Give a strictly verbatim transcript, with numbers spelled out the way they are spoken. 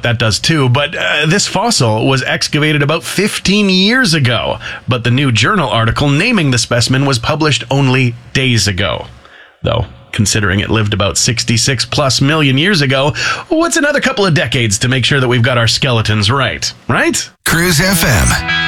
that does too. But uh, this fossil was excavated about fifteen years ago. But the new journal article naming the specimen was published only days ago. Though, considering it lived about sixty-six plus million years ago, what's another couple of decades to make sure that we've got our skeletons right, right? Cruise F M.